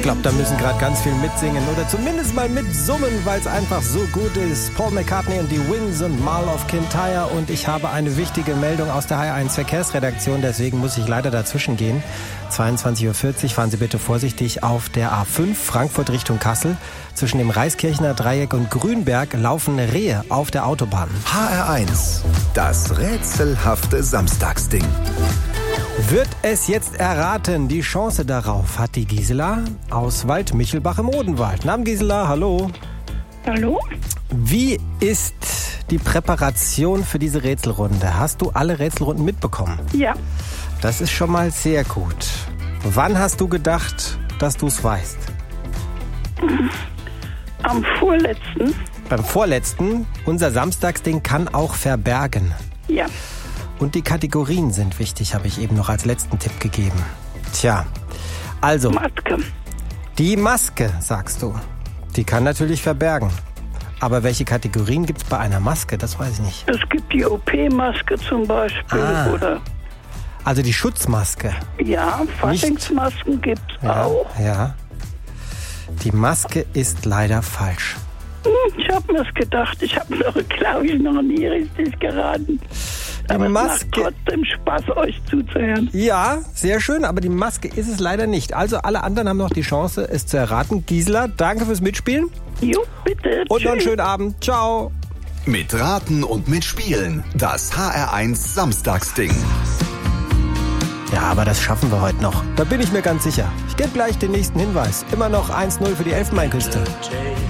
glaube, da müssen gerade ganz viel mitsingen oder zumindest mal mitsummen, weil es einfach so gut ist. Paul McCartney und die Wings und Mal of Kintyre. Und ich habe eine wichtige Meldung aus der HR1 Verkehrsredaktion, deswegen muss ich leider dazwischen gehen. 22.40 Uhr, fahren Sie bitte vorsichtig auf der A5 Frankfurt Richtung Kassel. Zwischen dem Reiskirchener Dreieck und Grünberg laufen Rehe auf der Autobahn. HR1, das rätselhafte Samstagsding. Wird es jetzt erraten? Die Chance darauf hat die Gisela aus Waldmichelbach im Odenwald. Namen Gisela, hallo. Hallo? Wie ist die Präparation für diese Rätselrunde? Hast du alle Rätselrunden mitbekommen? Ja. Das ist schon mal sehr gut. Wann hast du gedacht, dass du es weißt? Am vorletzten. Beim vorletzten. Unser Samstagsding kann auch verbergen. Ja. Und die Kategorien sind wichtig, habe ich eben noch als letzten Tipp gegeben. Tja, also. Maske. Die Maske, sagst du. Die kann natürlich verbergen. Aber welche Kategorien gibt es bei einer Maske? Das weiß ich nicht. Es gibt die OP-Maske zum Beispiel. Oder also die Schutzmaske. ja, Faschingsmasken gibt es auch. Ja. Die Maske ist leider falsch. Ich habe mir's gedacht. Ich habe noch, glaube ich, noch nie richtig geraten. Aber Maske. es macht trotzdem Spaß, euch zuzuhören. Ja, sehr schön, aber die Maske ist es leider nicht. Also alle anderen haben noch die Chance, es zu erraten. Gisela, danke fürs Mitspielen. Jo, bitte. Und noch einen Tschüss. schönen Abend. Ciao. Mit Raten und Mitspielen. Das HR1 Samstagsding. Ja, aber das schaffen wir heute noch. Da bin ich mir ganz sicher. Ich gebe gleich den nächsten Hinweis. Immer noch 1-0 für die Elfenbeinküste.